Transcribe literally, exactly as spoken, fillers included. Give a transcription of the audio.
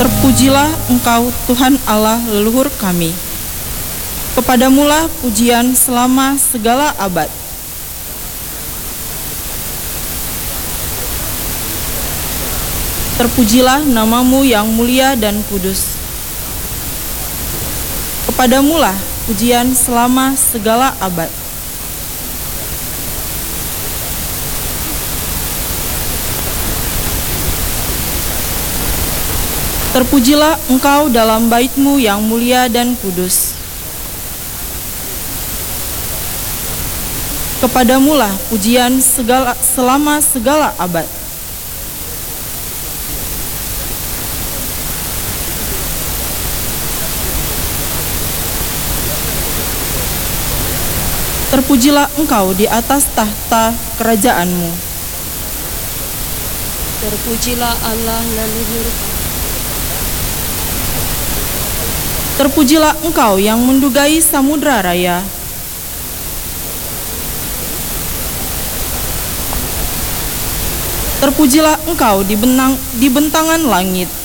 Terpujilah Engkau Tuhan Allah leluhur kami. Kepadamulah pujian selama segala abad. Terpujilah namamu yang mulia dan kudus. Kepadamulah pujian selama segala abad. Terpujilah Engkau dalam bait-Mu yang mulia dan kudus. Kepadamulah pujian segala, selama segala abad. Terpujilah Engkau di atas tahta kerajaan-Mu. Terpujilah Allah leluhur kami. Terpujilah Engkau yang mendugai samudra raya. Terpujilah Engkau di benang, di bentangan langit.